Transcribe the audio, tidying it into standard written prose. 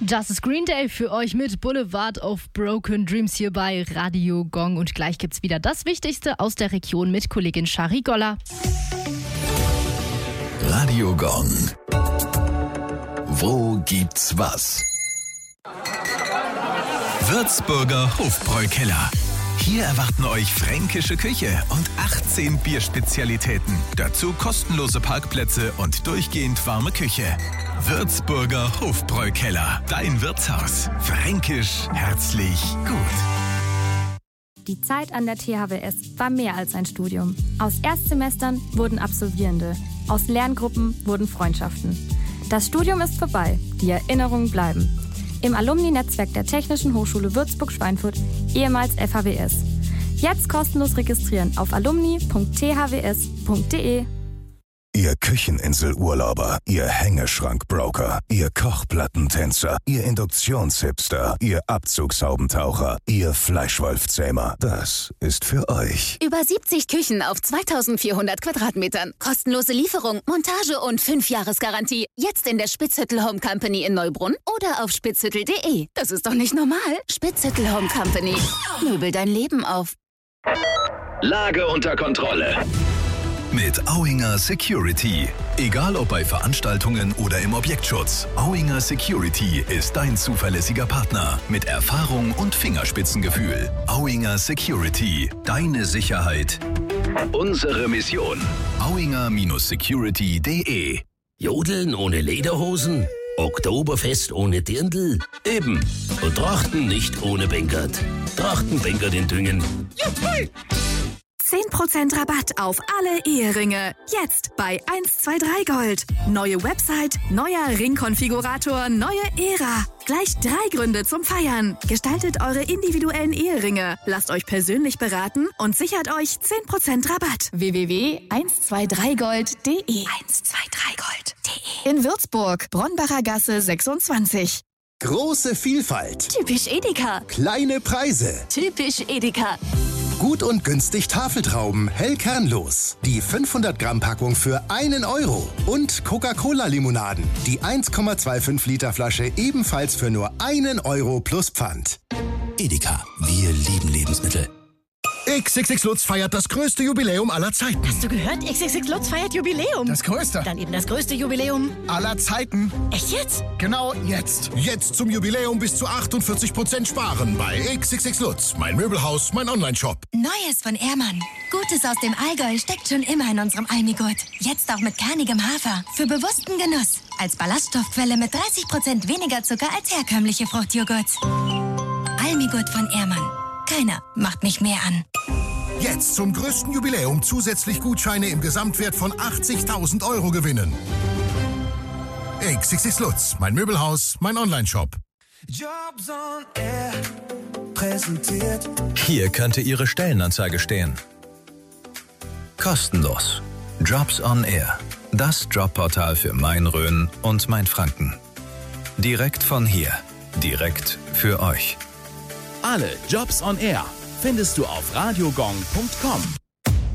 Das ist Green Day für euch mit Boulevard of Broken Dreams hier bei Radio Gong. Und gleich gibt's wieder das Wichtigste aus der Region mit Kollegin Shari Goller. Radio Gong. Wo gibt's was? Würzburger Hofbräukeller. Hier erwarten euch fränkische Küche und 18 Bierspezialitäten. Dazu kostenlose Parkplätze und durchgehend warme Küche. Würzburger Hofbräukeller. Dein Wirtshaus. Fränkisch, herzlich, gut. Die Zeit an der THWS war mehr als ein Studium. Aus Erstsemestern wurden Absolvierende. Aus Lerngruppen wurden Freundschaften. Das Studium ist vorbei. Die Erinnerungen bleiben. Im Alumni-Netzwerk der Technischen Hochschule Würzburg-Schweinfurt, ehemals FHWS. Jetzt kostenlos registrieren auf alumni.thws.de. Ihr Kücheninselurlauber, Ihr Hängeschrankbroker, Ihr Kochplattentänzer, Ihr Induktionshipster, Ihr Abzugshaubentaucher, Ihr Fleischwolfzähmer, das ist für euch. Über 70 Küchen auf 2400 Quadratmetern. Kostenlose Lieferung, Montage und 5-Jahres-Garantie. Jetzt in der Spitzhüttel Home Company in Neubrunn oder auf spitzhüttel.de. Das ist doch nicht normal. Spitzhüttel Home Company. Möbel dein Leben auf. Lage unter Kontrolle. Mit Auinger Security. Egal ob bei Veranstaltungen oder im Objektschutz, Auinger Security ist dein zuverlässiger Partner mit Erfahrung und Fingerspitzengefühl. Auinger Security. Deine Sicherheit. Unsere Mission. Auinger-security.de. Jodeln ohne Lederhosen? Oktoberfest ohne Dirndl? Eben. Und Trachten nicht ohne Bänkert. Trachtenbänkert in Düngen. 10% Rabatt auf alle Eheringe. Jetzt bei 123 Gold. Neue Website, neuer Ringkonfigurator, neue Ära. Gleich 3 Gründe zum Feiern. Gestaltet eure individuellen Eheringe. Lasst euch persönlich beraten und sichert euch 10% Rabatt. www.123gold.de 123gold.de In Würzburg, Bronnbacher Gasse 26. Große Vielfalt. Typisch Edeka. Kleine Preise. Typisch Edeka. Gut und günstig Tafeltrauben, hell kernlos. Die 500 Gramm Packung für 1 Euro. Und Coca-Cola-Limonaden. Die 1,25 Liter Flasche ebenfalls für nur 1 Euro plus Pfand. Edeka. Wir lieben Lebensmittel. XXX Lutz feiert das größte Jubiläum aller Zeiten. Hast du gehört? XXX Lutz feiert Jubiläum. Das größte. Dann eben das größte Jubiläum aller Zeiten. Echt jetzt? Genau jetzt. Jetzt zum Jubiläum bis zu 48% sparen bei XXX Lutz. Mein Möbelhaus, mein Onlineshop. Neues von Ehrmann. Gutes aus dem Allgäu steckt schon immer in unserem Almigurt. Jetzt auch mit kernigem Hafer. Für bewussten Genuss. Als Ballaststoffquelle mit 30% weniger Zucker als herkömmliche Fruchtjoghurt. Almigurt von Ehrmann. Keiner macht mich mehr an. Jetzt zum größten Jubiläum zusätzlich Gutscheine im Gesamtwert von 80.000 Euro gewinnen. XXX Lutz, mein Möbelhaus, mein Onlineshop. Jobs on Air präsentiert. Hier könnte Ihre Stellenanzeige stehen. Kostenlos. Jobs on Air. Das Jobportal für Main-Rhön und Mainfranken. Direkt von hier. Direkt für euch. Alle Jobs on Air findest du auf radiogong.com.